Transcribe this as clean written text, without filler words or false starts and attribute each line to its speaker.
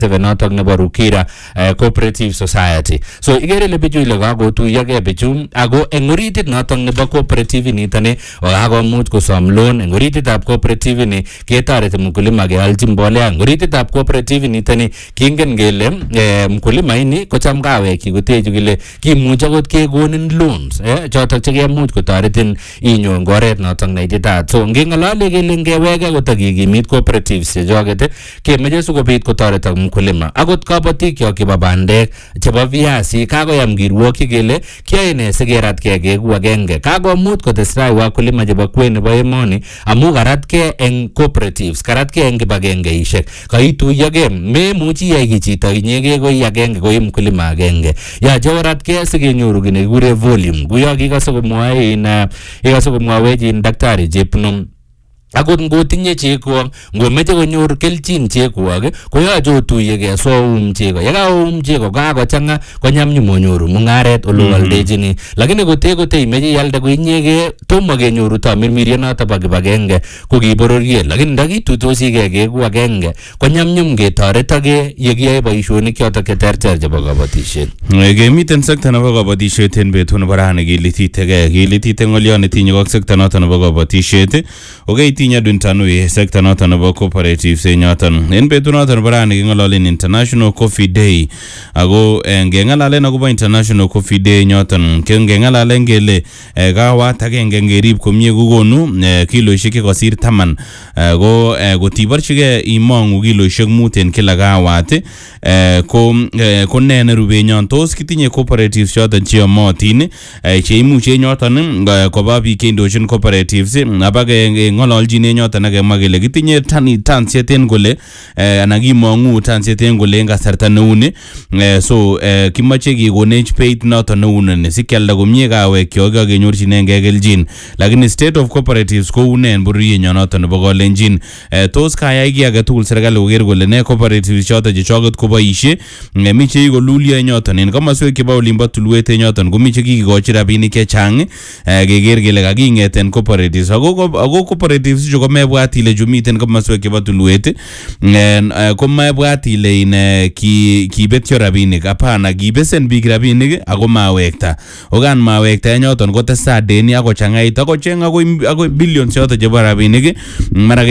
Speaker 1: notok nebo Rukira Cooperative Society. So igere le bichu ile kagotuiyoge bichu ago eng oritit notok nebo cooperative nitoni kagomuch kosom loan. Eng orititab cooperative ni ketoreti mkulima kealchi mbolea. Eng orititab cooperative nitoni kingen kele mkulima ini kocham kawekyi kotechu kile kimuch akot kekonin loans chotok chekemuch kotoretin inyo eng oret notok neititaat. So ngeng'olole kele ngewege kotakikimit cooperatives chechoket kemeche sikobit kotoretok mkulima. Akot kabatik chebo bandek chebo viazi kakoyam kirwokyi kele kiyoe ne sikeratkei keeku agenge. Kakomuch kotestai wakulima chebo kwen nebo emoni amu karatkei eng cooperatives, karatkei eng kibagengeishek. Kaituiyoge memuchi iyai ki chito inyegei koi agenge koi mkulima agenge. Yoche oratkei sikenyoru ki nekikure volume. Kuyo kikase komwawech Daktari Chepnum. Akot ngotinye chekwok, ngomeche konyor kelchin chekwok, koyoche otuyegei soum cheko. Yekaum cheko kakochang'a konyamnyum onyoru mung'aret ole oldechini. Lakini kote imeche ialde ko inyegei tomo kenyoru tamirmiriet noto bo kibagenge ko kibororiet. Lakini ndakituitosigei keeku agenge konyamnyum ketoretogei yekiyoe boisionik chotok cheterter chebo kabatisiet.
Speaker 2: Kemiten sekta nebo kabatisiet en betut nebo rani kilitite ng'olyo netinye ak sekta noto nebo kabatisiet. Tinye duntanui sekta noton nebo cooperatives nyoton en betut noton nebo rani king'ololen International Coffee Day ako ngeng'alalen akobo International Coffee Day nyoton ngeng'alalen kele kawat agenge ngerib komie kokonu kiloisiek chekosir 10 ko kotiborchigei imong'u kiloisiek 5 en kila kawat ko ne nerubenyon tos kitinye cooperatives choton cheyomotin cheimuche nyoton koba biik cheindochin cooperatives abake ng'ololchi nyoton akemwa kele kitinye tansiet en kole anan kimong'u tansiet en kole en kasarta neuni so kimache kekonech beit noton neunoni sikyalda komie kawek kyok akenyorchinengei kelchin. Lakini state of cooperatives kou ne en bororienyo noton nebo Kalenjin tos kayai ki age tugul serikali koker kole ne cooperatives choton chechoket koboisie miche kolulyo nyoton en komoswek chebo olimbo tulwet nyoton komiche kikikochi rabinik chechang keker kele kaking'eten cooperatives ako cooperatives chu komebwat ile chu miten komoswek chebo tulwet komebwat ile kibetyo rabinik. Hapana, kibesen biik rabinik ako mawekta. Okan mawekta nyoton kotestai deni ako chang'ait ako cheng akoi billions choton chebo rabinik mara